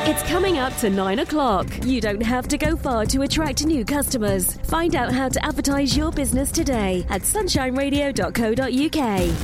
It's coming up to 9 o'clock. You don't have to go far to attract new customers. Find out how to advertise your business today at sunshineradio.co.uk.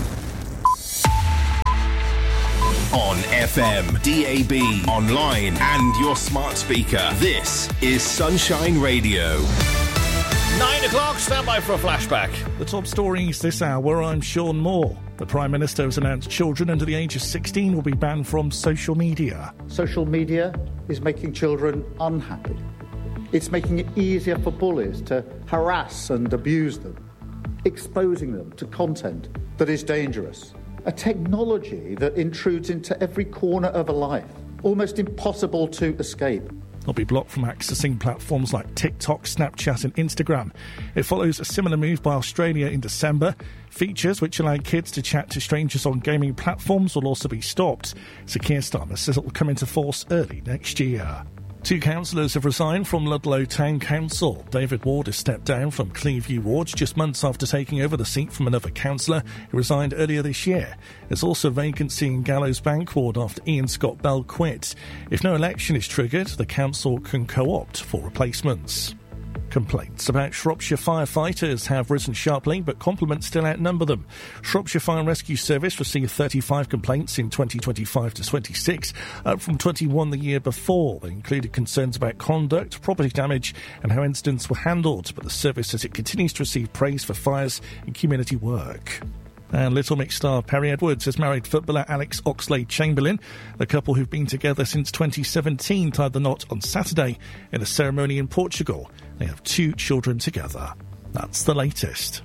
On FM, DAB, online and your smart speaker. This is Sunshine Radio. 9 o'clock, stand by for a flashback. The top stories this hour, I'm Sean Moore. The Prime Minister has announced children under the age of 16 will be banned from social media. Social media is making children unhappy. It's making it easier for bullies to harass and abuse them, exposing them to content that is dangerous. A technology that intrudes into every corner of a life, almost impossible to escape. They'll be blocked from accessing platforms like TikTok, Snapchat and Instagram. It follows a similar move by Australia in December. Features which allow kids to chat to strangers on gaming platforms will also be stopped. Sir Keir Starmer says it will come into force early next year. 2 councillors have resigned from Ludlow Town Council. David Ward has stepped down from Clearview Ward just months after taking over the seat from another councillor who resigned earlier this year. There's also a vacancy in Gallows Bank Ward after Ian Scott Bell quit. If no election is triggered, the council can co-opt for replacements. Complaints about Shropshire firefighters have risen sharply, but compliments still outnumber them. Shropshire Fire and Rescue Service received 35 complaints in 2025 to 26, up from 21 the year before. They included concerns about conduct, property damage and how incidents were handled, but the service says it continues to receive praise for fires and community work. And Little Mix star Perry Edwards has married footballer Alex Oxlade-Chamberlain. The couple, who've been together since 2017, tied the knot on Saturday in a ceremony in Portugal. They have 2 children together. That's the latest.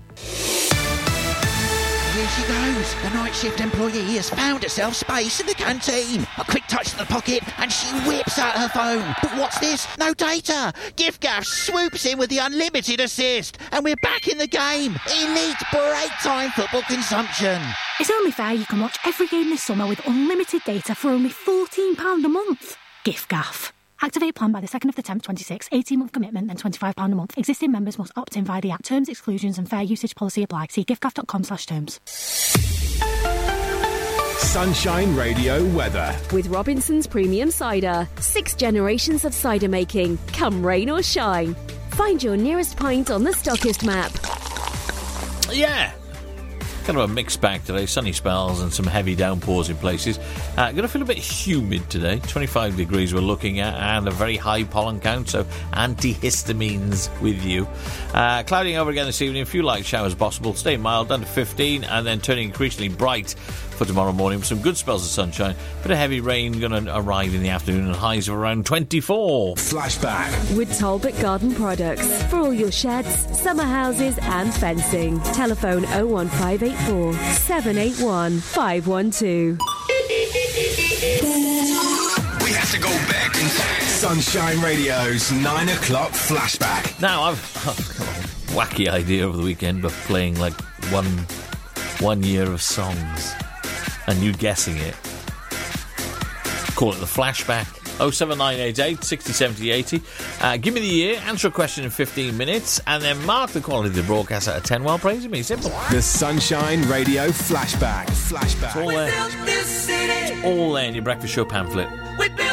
Here she goes. The night shift employee has found herself space in the canteen. A quick touch to the pocket and she whips out her phone. But what's this? No data. giffgaff swoops in with the unlimited assist. And we're back in the game. Elite break time football consumption. It's only fair you can watch every game this summer with unlimited data for only £14 a month. giffgaff. Activate plan by the 2nd of the 10th, 26. 18-month commitment, then £25 a month. Existing members must opt in via the app. Terms, exclusions and fair usage policy apply. See giffgaff.com/terms. Sunshine Radio weather. With Robinson's Premium Cider. 6 generations of cider making. Come rain or shine. Find your nearest pint on the Stockist map. Yeah. Kind of a mixed bag today, sunny spells and some heavy downpours in places. Going to feel a bit humid today, 25 degrees we're looking at, and a very high pollen count, so antihistamines with you. Clouding over again this evening, a few light showers possible, staying mild down to 15, and then turning increasingly bright for tomorrow morning with some good spells of sunshine. Bit of heavy rain going to arrive in the afternoon and highs of around 24. Flashback. With Talbot Garden Products. For all your sheds, summer houses and fencing. Telephone 01584 781 512. We have to go back in time. Sunshine Radio's 9 o'clock flashback. Now, I've got a wacky idea over the weekend of playing like one year of songs and you guessing it. Call it the flashback. 07988 60 70 80. Give me the year, answer a question in 15 minutes, and then mark the quality of the broadcast out of 10 while praising me. Simple. The Sunshine Radio flashback. It's all there. All there in your breakfast show pamphlet.